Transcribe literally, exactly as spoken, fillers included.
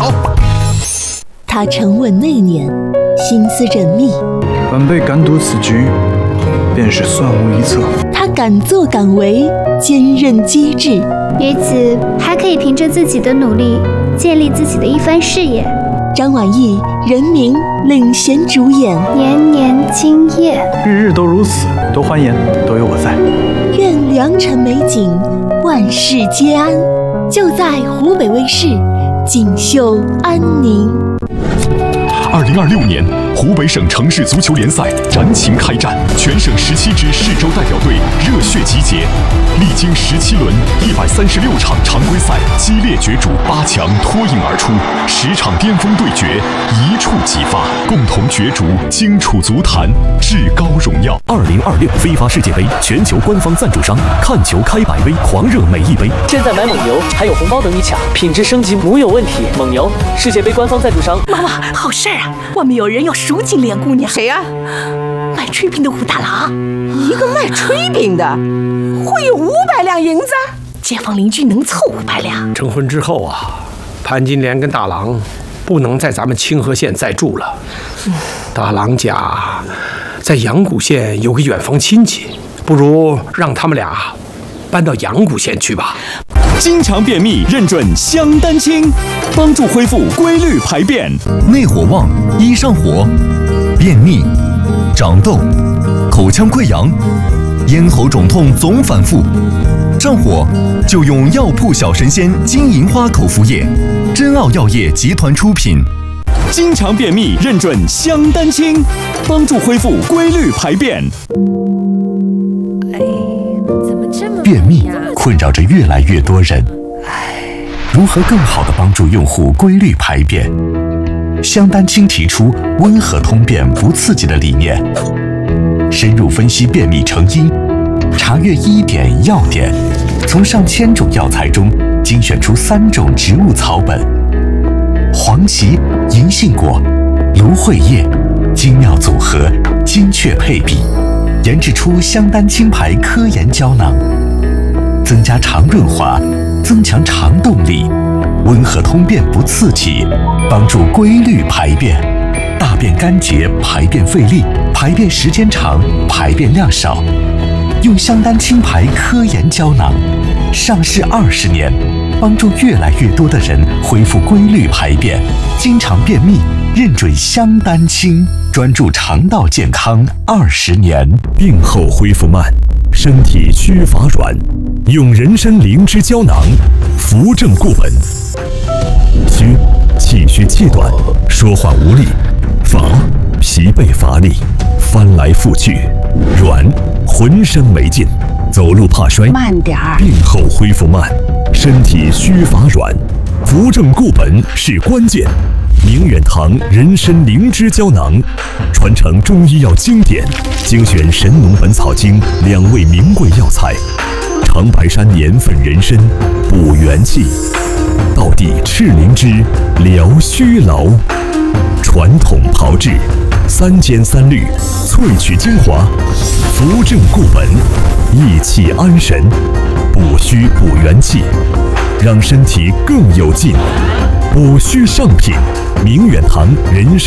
好。 他沉稳内敛，心思缜密。 晚辈敢赌此局，便是算无一策。 他敢作敢为，坚韧机智。 于此还可以凭着自己的努力，建立自己的一番事业。 张晚意，人民领衔主演， 年年今夜， 日日都如此，多欢颜，都有我在。 愿良辰美景，万事皆安。就在湖北卫视，锦绣安宁。 二零二六年湖北省城市足球联赛燃情开战，全省十七支市州代表队热血集结，历经十七轮一百三十六场常规赛激烈角逐，八强脱颖而出，十场巅峰对决一触即发，共同角逐荆楚足坛至高荣耀。 二零二六非法世界杯全球官方赞助商，看球开百威，狂热每一杯。 现在买蒙牛还有红包等你抢，品质升级无有问题。蒙牛世界杯官方赞助商。 妈妈，好事儿啊！外面有人要赎金莲姑娘。 谁呀、啊？ 卖炊饼的武大郎。 一个卖炊饼的，会有五百两银子？ 街坊邻居能凑五百两。 成婚之后啊，潘金莲跟大郎不能在咱们清河县再住了。嗯、大郎家在阳谷县有个远房亲戚，不如让他们俩搬到阳谷县去吧。 经常便秘认准香丹清，帮助恢复规律排便。 内火旺，易上火，便秘、长痘、口腔溃疡、咽喉肿痛总反复，上火就用药铺小神仙金银花口服液，真奥药业集团出品。 经常便秘认准香丹清，帮助恢复规律排便。 哎，怎么这么便秘困扰着越来越多人，如何更好地帮助用户规律排便？香丹清提出温和通便不刺激的理念，深入分析便秘成因，查阅医典药典，从上千种药材中精选出三种植物草本，黄芪、银杏果、芦荟叶，精妙组合，精确配比，研制出香丹清牌科研胶囊，增加肠润滑，增强肠动力，温和通便不刺激，帮助规律排便，大便干结，排便费力，排便时间长，排便量少。用香丹清牌科研胶囊，上市二十年，帮助越来越多的人恢复规律排便。经常便秘，认准香丹清，专注肠道健康二十年。 病后恢复慢，身体虚乏软，用人参灵芝胶囊，扶正固本。虚，气虚气短，说话无力；乏，疲惫乏力，翻来覆去；软，浑身没劲，走路怕摔。 慢点儿。 病后恢复慢，身体虚乏软，扶正固本是关键。明远堂人参灵芝胶囊，传承中医药经典，精选《神农本草经》两味名贵药材，长白山年份人参补元气，道地赤灵芝疗虚劳，传统炮制，三尖三滤，萃取精华，扶正固本，益气安神，补虚补元气，让身体更有劲。补虚上品，明远堂人参。